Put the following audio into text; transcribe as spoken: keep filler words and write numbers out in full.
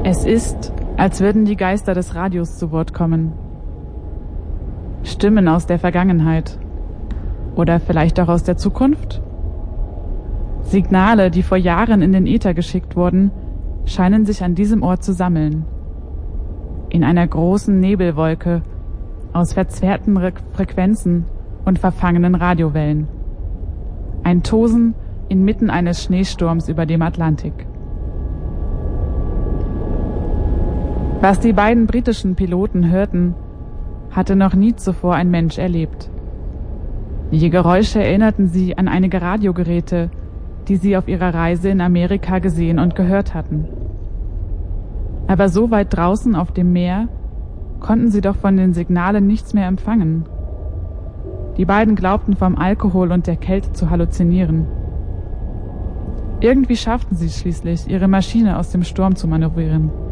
Es ist, als würden die Geister des Radios zu Wort kommen. Stimmen aus der Vergangenheit. Oder vielleicht auch aus der Zukunft? Signale, die vor Jahren in den Äther geschickt wurden, scheinen sich an diesem Ort zu sammeln. In einer großen Nebelwolke aus verzerrten Re- Frequenzen und verfangenen Radiowellen. Ein Tosen inmitten eines Schneesturms über dem Atlantik. Was die beiden britischen Piloten hörten, hatte noch nie zuvor ein Mensch erlebt. Die Geräusche erinnerten sie an einige Radiogeräte, die sie auf ihrer Reise in Amerika gesehen und gehört hatten. Aber so weit draußen auf dem Meer konnten sie doch von den Signalen nichts mehr empfangen. Die beiden glaubten vom Alkohol und der Kälte zu halluzinieren. Irgendwie schafften sie es schließlich, ihre Maschine aus dem Sturm zu manövrieren.